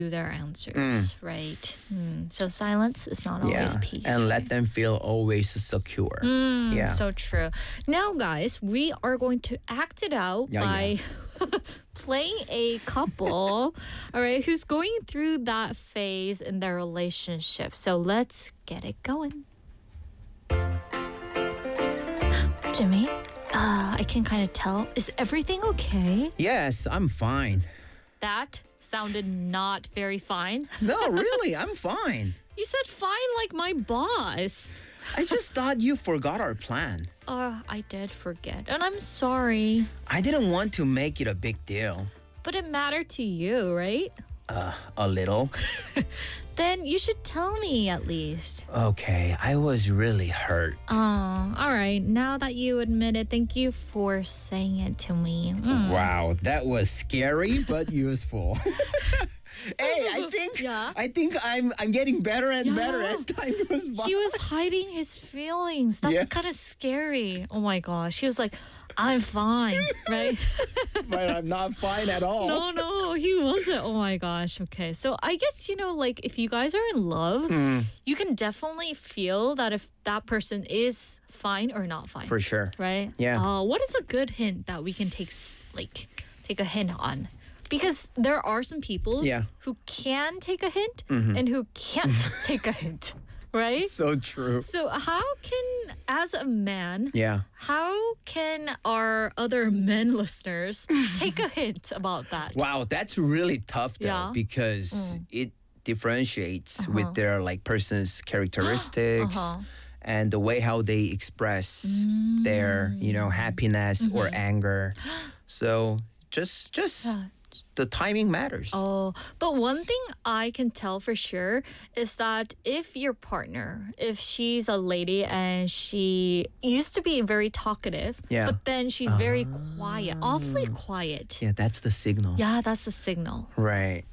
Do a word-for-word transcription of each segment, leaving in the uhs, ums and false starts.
their answers, right? Mm. So silence is not always Yeah, peace. and right? let them feel always secure. Mm, Yeah. So true. Now, guys, we are going to act it out Yeah, by playing a couple, all right, who's going through that phase in their relationship. So let's get it going. Jimmy, uh, I can kind of tell. Is everything okay? Yes, I'm fine. That sounded not very fine. No, really, I'm fine. You said fine like my boss. I just thought you forgot our plan. Uh, I did forget, and I'm sorry. I didn't want to make it a big deal. But it mattered to you, right? Uh, a little. Then you should tell me at least. Okay, I was really hurt. Oh, all right. Now that you admit it, thank you for saying it to me. Mm. Wow, that was scary but useful. Hey, I think Yeah? I think I'm I'm getting better and better Yeah. as time goes by. He was hiding his feelings. That's Yeah. kind of scary. Oh my gosh. He was like, I'm fine, right? But I'm not fine at all. No, no, he wasn't. Oh my gosh. Okay. So I guess, you know, like if you guys are in love, Mm, you can definitely feel that if that person is fine or not fine. for sure. Right? Yeah. Uh, what is a good hint that we can take, s- like, take a hint on? Because there are some people Yeah. who can take a hint Mhm. and who can't take a hint, right? So true. So how can, as a man, Yeah. how can our other men listeners take a hint about that? Wow, that's really tough though Yeah. because Mm. it differentiates Uh-huh. with their like person's characteristics Uh-huh. and the way how they express their, you know, happiness or Mhm. anger. So just just Yeah. the timing matters. Oh, but one thing I can tell for sure is that if your partner, if she's a lady and she used to be very talkative, Yeah. but then she's very quiet, awfully quiet. Yeah, that's the signal. Yeah, that's the signal. Right.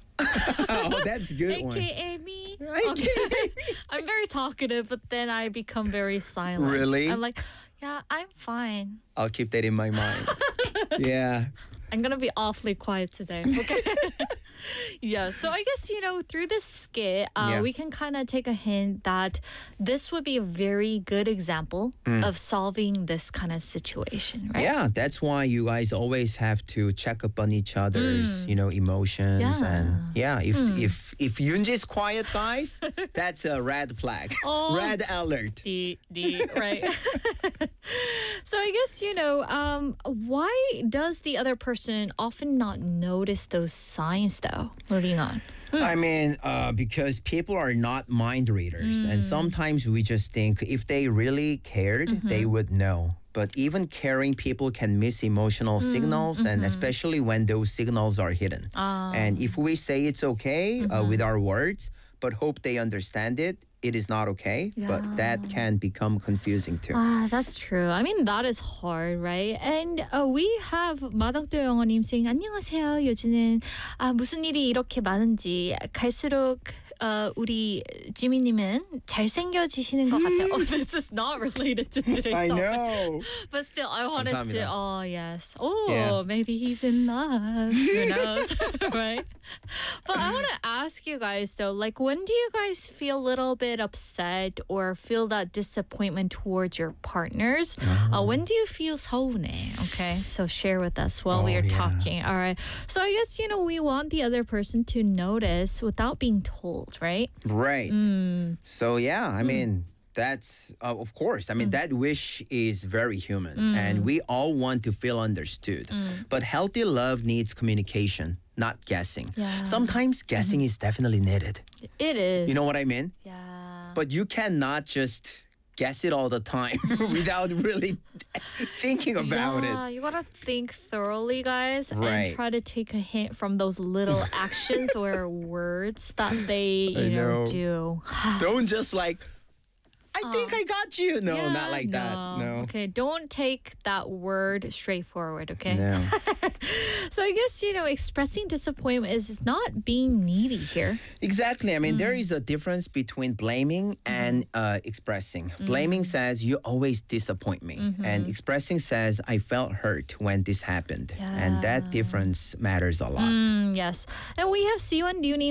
Oh, that's a good A one. K A me. A K A I'm very talkative, but then I become very silent. Really? I'm like, yeah, I'm fine. I'll keep that in my mind. Yeah. I'm gonna be awfully quiet today. Okay. Yeah. So I guess, you know, through this skit, uh, Yeah. we can kind of take a hint that this would be a very good example of solving this kind of situation, right? Mm. Yeah, that's why you guys always have to check up on each other's, you know, emotions Mm. Yeah. and yeah, if Hmm. if if Yoonji's quiet, guys, that's a red flag, Oh. red alert. The, the, right. So I guess, you know, um, why does the other person often not notice those signs, though? Moving on. I mean, uh, because people are not mind readers, Mm. and sometimes we just think if they really cared, Mm-hmm. they would know. But even caring people can miss emotional Mm, signals, and mm-hmm. especially when those signals are hidden. Um, And if we say it's okay uh, Mm-hmm. with our words, but hope they understand it, it is not okay. But that Yeah. can become confusing too. Ah, that's true. I mean, that is hard, right? And uh, we have 마덕도 영어님 saying 안녕하세요. 요즘은 아, 무슨 일이 이렇게 많은지 갈수록 어, 우리 지미님은 잘생겨지시는 것 같아요. Oh, this is not related to today's I topic. know. But still, I wanted to. 감사합니다. Oh yes. Oh, Yeah. maybe he's in love. Who knows, right? But I want to ask you guys though, like, when do you guys feel a little bit upset or feel that disappointment towards your partners? Uh, when do you feel 서운해? Okay, so share with us while we Oh, are yeah. talking. All right. So I guess you know we want the other person to notice without being told, right? Right. Mm. So yeah, I mean, that's uh, of course. I mean, Mm. that wish is very human, and we all want to feel understood. Mm. But healthy love needs communication, not guessing. Yeah. Sometimes guessing is definitely needed. It is. You know what I mean? Yeah. But you cannot just guess it all the time without really thinking about yeah, it. you gotta think thoroughly, guys, Right. and try to take a hint from those little actions or words that they, I you know, know. do. Don't just like I think I got you. No, Yeah, not like that. No. Okay, don't take that word straightforward, okay? No. So I guess, you know, expressing disappointment is not being needy here. Exactly. I mean, there Mm. is a difference between blaming and uh, expressing. Blaming says you always disappoint me, Mm-hmm. and expressing says I felt hurt when this happened, and Yeah. that difference matters a lot. Mm, yes. And we have Siwan Liu